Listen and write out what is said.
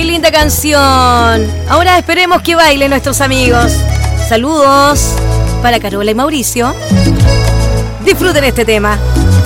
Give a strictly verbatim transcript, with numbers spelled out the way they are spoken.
linda canción. Ahora esperemos que bailen nuestros amigos. Saludos para Carola y Mauricio. Disfruten este tema.